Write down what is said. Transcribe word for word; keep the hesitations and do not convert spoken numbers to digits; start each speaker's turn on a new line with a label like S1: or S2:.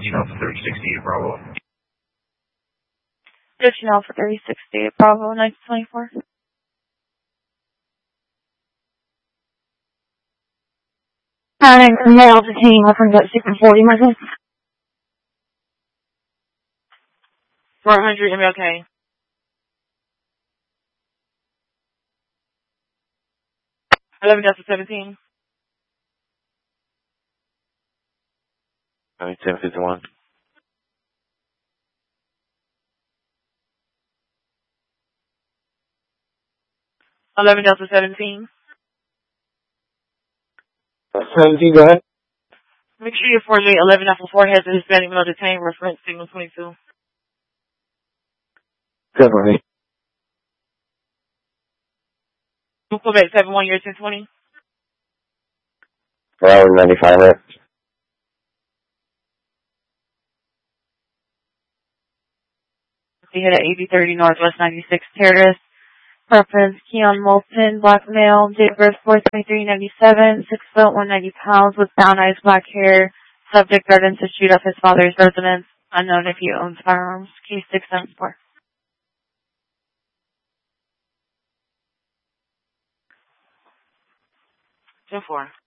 S1: thirteen Alpha thirty sixty-eight Bravo.
S2: thirteen Alpha thirty sixty-eight Bravo, nine twenty-four. Having a male detainee offering about six forty, Marcus.
S3: four hundred M L K. eleven Delta seventeen.
S4: Alright, ten fifty-one.
S3: eleven Delta seventeen.
S4: seventeen, go ahead.
S3: Make sure your four J eleven Alpha four has a Hispanic male detained, reference signal twenty-two.
S4: Good morning.
S3: Quebec seven one, year ten twenty.
S4: Around ninety-five, right?
S2: We hit at eighty thirty Northwest ninety-six Terrace. Preference, Keon Moulton, black male, date of birth four twenty-three ninety-seven, six foot one ninety pounds, with brown eyes, black hair. Subject threatened to shoot up his father's residence. Unknown if he owns firearms. Case six seven four.
S3: ten four.